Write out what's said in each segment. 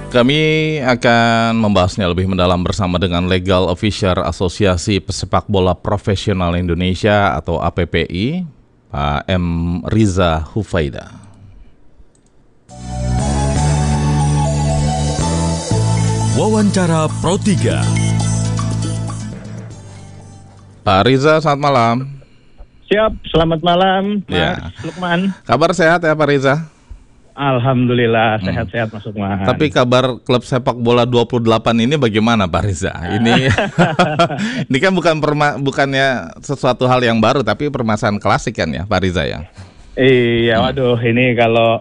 Kami akan membahasnya lebih mendalam bersama dengan Legal Officer Asosiasi Pesepak Bola Profesional Indonesia atau APPI, Pak M. Riza Hufaida. Wawancara Pro 3. Pak Riza, selamat malam. Siap, selamat malam, Mas Ya. Lukman. Kabar sehat ya Pak Riza? Alhamdulillah, sehat-sehat Mas Lukman. Tapi kabar klub sepak bola 28 ini bagaimana Pak Riza? Ini kan bukannya sesuatu hal yang baru, tapi permasalahan klasik kan ya Pak Riza ya? Iya, waduh, ini kalau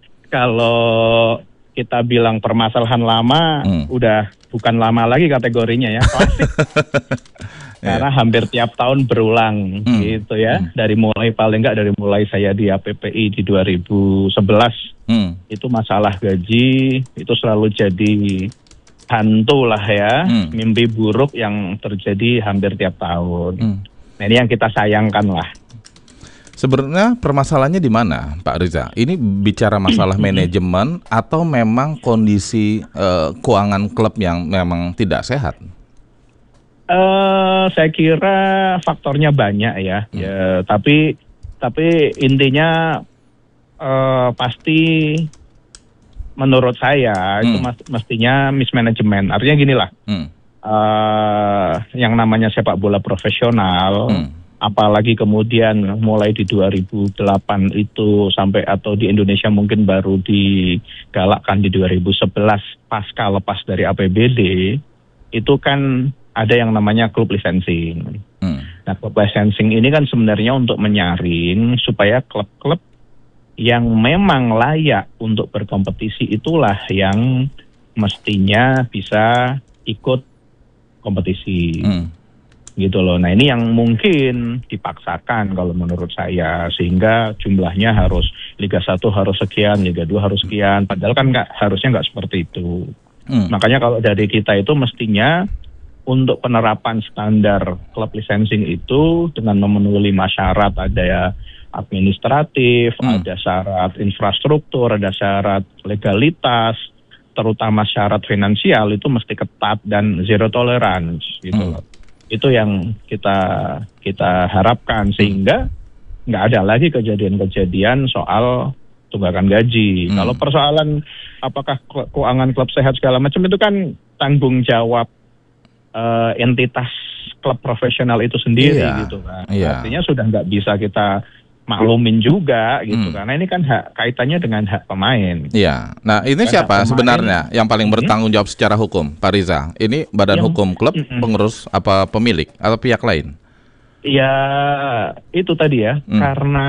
kita bilang permasalahan lama, udah bukan lama lagi kategorinya ya, klasik. Karena hampir tiap tahun berulang gitu ya. Dari mulai saya di APPI di 2011 itu masalah gaji itu selalu jadi hantu lah ya, mimpi buruk yang terjadi hampir tiap tahun. Nah, ini yang kita sayangkan lah. Sebenarnya permasalahannya di mana, Pak Riza? Ini bicara masalah manajemen atau memang kondisi keuangan klub yang memang tidak sehat? Saya kira faktornya banyak ya. Tapi intinya pasti menurut saya itu mestinya mismanagement. Artinya gini lah, yang namanya sepak bola profesional, apalagi kemudian mulai di 2008 itu sampai atau di Indonesia mungkin baru digalakkan di 2011 pasca lepas dari APBD, itu kan ada yang namanya klub licensing. Nah, klub licensing ini kan sebenarnya untuk menyaring supaya klub-klub yang memang layak untuk berkompetisi itulah yang mestinya bisa ikut kompetisi. Gitu loh. Nah, ini yang mungkin dipaksakan kalau menurut saya, sehingga jumlahnya harus Liga 1 harus sekian, Liga 2 harusnya sekian, padahal kan harusnya nggak seperti itu. Makanya kalau dari kita itu mestinya untuk penerapan standar klub licensing itu dengan memenuhi 5 syarat, ada ya administratif, ada syarat infrastruktur, ada syarat legalitas, terutama syarat finansial itu mesti ketat dan zero tolerance gitu loh. Itu yang kita harapkan sehingga nggak ada lagi kejadian-kejadian soal tunggakan gaji. Kalau persoalan apakah keuangan klub sehat segala macam itu kan tanggung jawab entitas klub profesional itu sendiri gitu kan. Artinya sudah nggak bisa kita maklumin juga gitu, karena ini kan kaitannya dengan hak pemain. Iya. Nah, ini siapa sebenarnya yang paling bertanggung jawab secara hukum, Pak Riza? Ini badan hukum klub, pengurus, apa pemilik atau pihak lain? Ya itu tadi ya, karena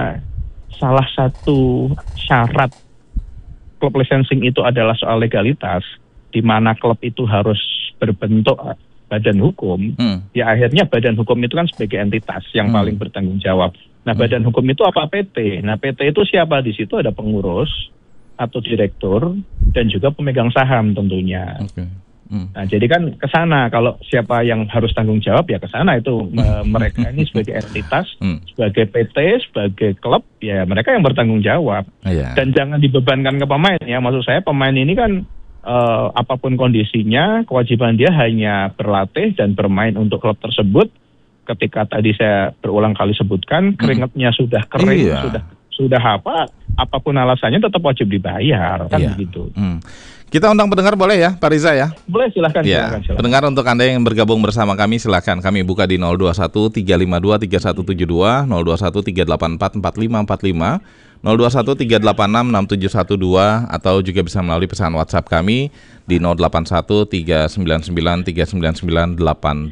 salah satu syarat klub licensing itu adalah soal legalitas, di mana klub itu harus berbentuk badan hukum, ya akhirnya badan hukum itu kan sebagai entitas yang paling bertanggung jawab. Nah, badan hukum itu apa? PT. Nah, PT itu siapa? Di situ ada pengurus atau direktur dan juga pemegang saham tentunya. Nah, jadi kan ke sana, kalau siapa yang harus tanggung jawab ya ke sana itu mereka ini sebagai entitas, sebagai PT, sebagai klub, ya mereka yang bertanggung jawab. Dan jangan dibebankan ke pemain ya. Maksud saya pemain ini kan apapun kondisinya, kewajiban dia hanya berlatih dan bermain untuk klub tersebut. Ketika tadi saya berulang kali sebutkan, keringatnya sudah kering, sudah apapun alasannya tetap wajib dibayar, kan begitu. Kita undang pendengar boleh ya, Pak Riza ya? Boleh, silahkan. Pendengar, untuk Anda yang bergabung bersama kami silahkan. Kami buka di 021 352 3172, 021 384 4545, 021 386 6712, atau juga bisa melalui pesan WhatsApp kami di 081 399 399 8